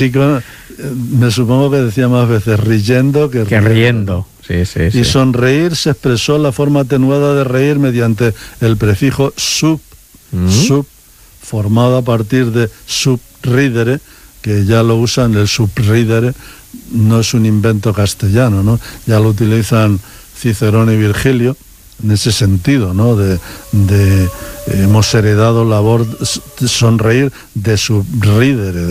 chico, me supongo que decía más veces riendo que riendo. Sí. Y sonreír se expresó la forma atenuada de reír mediante el prefijo sub, formado a partir de subridere, que ya lo usan, el subridere no es un invento castellano, ¿no? Ya lo utilizan Cicerón y Virgilio en ese sentido, ¿no? De hemos heredado la labor de sonreír de subridere,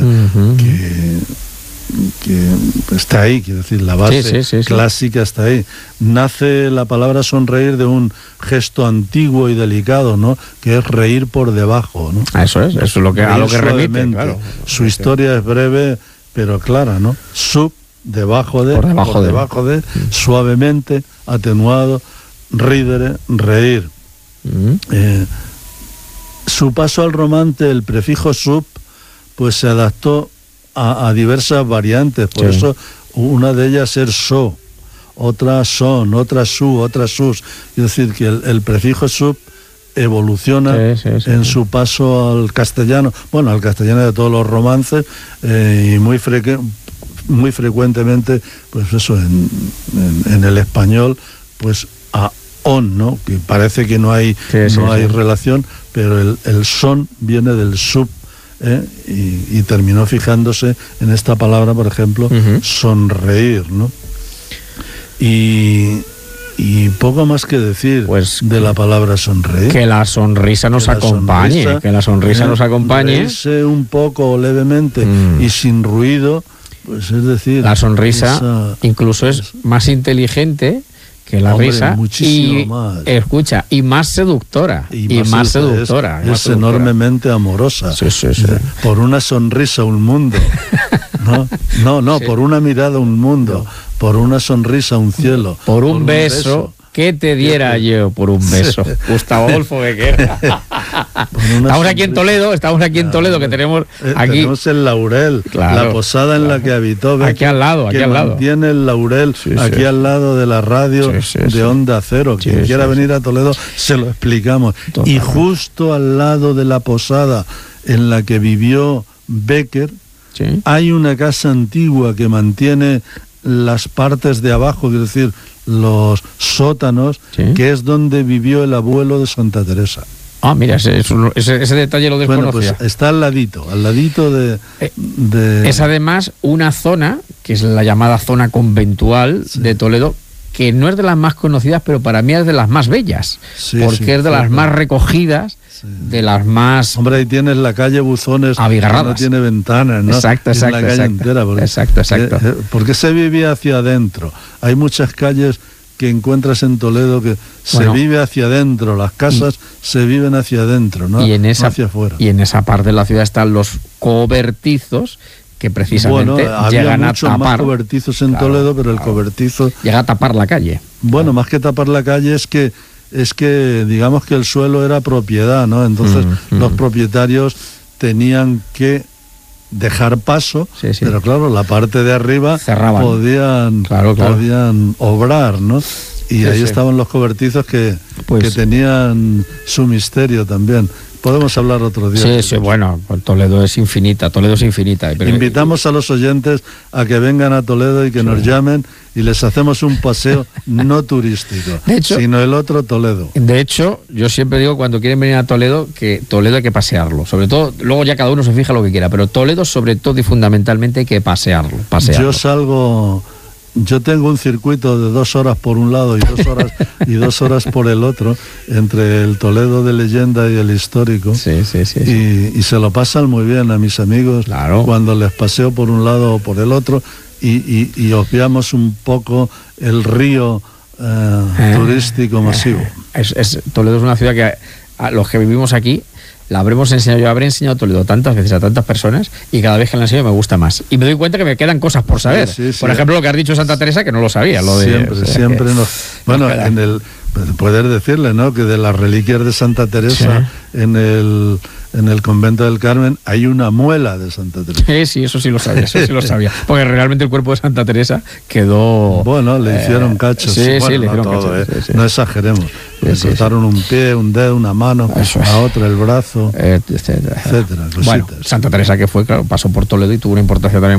que está ahí, quiero decir, la base clásica está ahí. Nace la palabra sonreír de un gesto antiguo y delicado, ¿no? Que es reír por debajo, ¿no? Eso es lo que, a lo que remite, claro. Su historia es breve pero clara, ¿no? Debajo de, por debajo de, suavemente, atenuado, ridere, reír. Su paso al romance, el prefijo sub, pues se adaptó a diversas variantes, por eso una de ellas es so, otra son, otra su, otra sus. Es decir, que el prefijo sub evoluciona en su paso al castellano, bueno, al castellano de todos los romances, y muy frecuentemente, pues eso, en el español, pues a on, ¿no? Que parece que no hay relación, pero el son viene del sub. Y terminó fijándose en esta palabra, por ejemplo, sonreír, ¿no? Y poco más que decir de la palabra sonreír. Que la sonrisa nos acompañe, que la sonrisa nos acompañe. Reírse un poco levemente y sin ruido, pues es decir... La sonrisa incluso es más inteligente que la risa, muchísimo más. Escucha, y más seductora. Y más seductora. Es enormemente amorosa. Sí. Por una sonrisa un mundo. No, por una mirada un mundo. Por una sonrisa un cielo. Por un beso. ¿Qué te diera yo por un beso? Gustavo Adolfo Bécquer. Estamos aquí en Toledo, que tenemos aquí... Tenemos el Laurel, la posada en la que habitó Bécquer, aquí al lado. Tiene el Laurel aquí al lado de la radio de Onda Cero. Quien quiera venir a Toledo, se lo explicamos. Totalmente. Y justo al lado de la posada en la que vivió Bécquer, hay una casa antigua que mantiene las partes de abajo, quiero decir, los sótanos, que es donde vivió el abuelo de Santa Teresa. Ah, mira, ese detalle lo desconocía. Bueno, pues está al ladito de... Es además una zona, que es la llamada zona conventual de Toledo, que no es de las más conocidas, pero para mí es de las más bellas, porque es de las más recogidas, de las más... Hombre, ahí tienes la calle Buzones, abigarradas. No tiene ventanas, ¿no? Exacto. La calle entera. Exacto. Porque se vivía hacia adentro. Hay muchas calles que encuentras en Toledo que se vive hacia adentro, las casas se viven hacia adentro, ¿no? Y no hacia afuera. Y en esa parte de la ciudad están los cobertizos, que precisamente llegan a tapar. Más cobertizos en Toledo, pero el cobertizo... Llega a tapar la calle. Bueno, más que tapar la calle es que digamos que el suelo era propiedad, ¿no? Entonces los propietarios tenían que dejar paso, pero claro, la parte de arriba cerraban. Podían obrar, ¿no? Y ahí estaban los cobertizos que tenían su misterio también. Podemos hablar otro día. Sí, bueno, Toledo es infinita. Pero... Invitamos a los oyentes a que vengan a Toledo y que nos llamen y les hacemos un paseo no turístico, sino el otro Toledo. De hecho, yo siempre digo cuando quieren venir a Toledo que Toledo hay que pasearlo. Sobre todo, luego ya cada uno se fija lo que quiera, pero Toledo sobre todo y fundamentalmente hay que pasearlo. Yo tengo un circuito de 2 horas por un lado y 2 horas por el otro, entre el Toledo de leyenda y el histórico. Y se lo pasan muy bien a mis amigos cuando les paseo por un lado o por el otro y obviamos un poco el río turístico masivo. Toledo es una ciudad que a los que vivimos aquí la habremos enseñado, yo habré enseñado Toledo tantas veces a tantas personas y cada vez que la enseño me gusta más. Y me doy cuenta que me quedan cosas por saber. Por ejemplo, lo que has dicho de Santa Teresa, que no lo sabía. Siempre. Bueno, poder decirle, ¿no? Que de las reliquias de Santa Teresa en el convento del Carmen hay una muela de Santa Teresa. Sí, eso sí lo sabía. Porque realmente el cuerpo de Santa Teresa quedó... Bueno, le hicieron cachos. Le hicieron todo, cachos. No exageremos. Le cortaron un pie, un dedo, una mano, a otra el brazo, etcétera. Bueno, Santa Teresa que pasó por Toledo y tuvo una importancia también